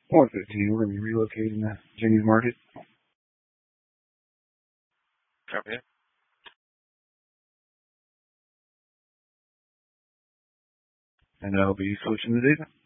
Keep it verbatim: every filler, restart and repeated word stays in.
one fifteen, we're going to be relocating to Jenny's Market. Copy it. And I'll be switching to data.